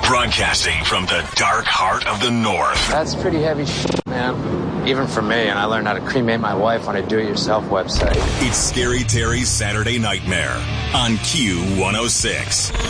Broadcasting from the dark heart of the North. That's pretty heavy shit, man. Even for me, and I learned how to cremate my wife on a do-it-yourself website. It's Scary Terry's Saturday Nightmare on Q106.